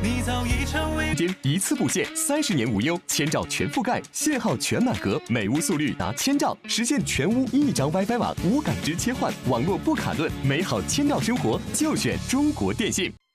你早已成为一次布线，30年无忧，1000兆全覆盖，限号全满格，每屋速率达1000兆，实现全屋1张 WiFi 网，无感知切换，网络不卡顿，美好1000兆生活就选中国电信。